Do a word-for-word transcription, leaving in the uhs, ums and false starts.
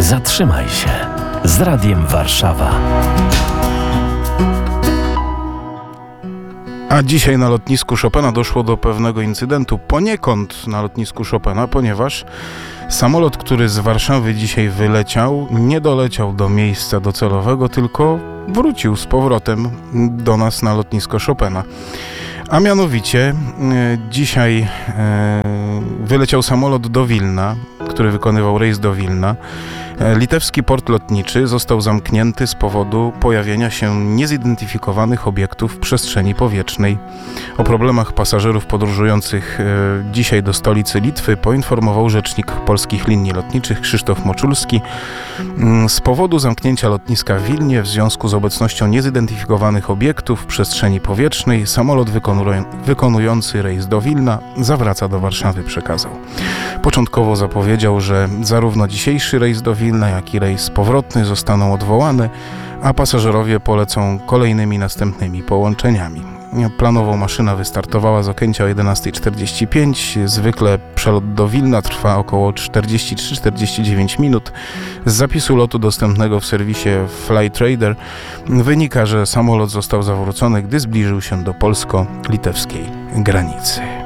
Zatrzymaj się z Radiem Warszawa. A dzisiaj na lotnisku Chopina doszło do pewnego incydentu, poniekąd na lotnisku Chopina, ponieważ samolot, który z Warszawy dzisiaj wyleciał, nie doleciał do miejsca docelowego, tylko wrócił z powrotem do nas na lotnisko Chopina. A mianowicie dzisiaj wyleciał samolot do Wilna, który wykonywał rejs do Wilna. Litewski port lotniczy został zamknięty z powodu pojawienia się niezidentyfikowanych obiektów w przestrzeni powietrznej. O problemach pasażerów podróżujących dzisiaj do stolicy Litwy poinformował rzecznik Polskich Linii Lotniczych Krzysztof Moczulski. Z powodu zamknięcia lotniska w Wilnie w związku z obecnością niezidentyfikowanych obiektów w przestrzeni powietrznej samolot wykonujący rejs do Wilna zawraca do Warszawy, przekazał. Początkowo zapowiedział, że zarówno dzisiejszy rejs do Wilna, jak i rejs powrotny zostaną odwołane, a pasażerowie polecą kolejnymi następnymi połączeniami. Planowo maszyna wystartowała z Okęcia o jedenasta czterdzieści pięć. Zwykle przelot do Wilna trwa około czterdzieści trzy czterdzieści dziewięć minut. Z zapisu lotu dostępnego w serwisie Flightradar wynika, że samolot został zawrócony, gdy zbliżył się do polsko-litewskiej granicy.